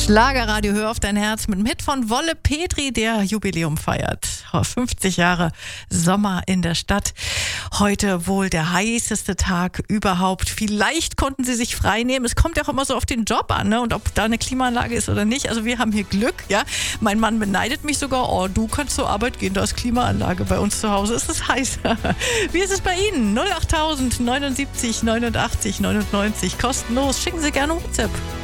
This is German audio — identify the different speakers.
Speaker 1: Schlagerradio, hör auf dein Herz mit dem Hit von Wolle Petri, der Jubiläum feiert. 50 Jahre Sommer in der Stadt. Heute wohl der heißeste Tag überhaupt. Vielleicht konnten sie sich frei nehmen. Es kommt ja auch immer so auf den Job an, ne? Und ob da eine Klimaanlage ist oder nicht. Also wir haben hier Glück, ja. Mein Mann beneidet mich sogar. Oh, du kannst zur Arbeit gehen, da ist Klimaanlage. Bei uns zu Hause ist es heiß. Wie ist es bei Ihnen? 08000 79 89 99. Kostenlos. Schicken Sie gerne WhatsApp.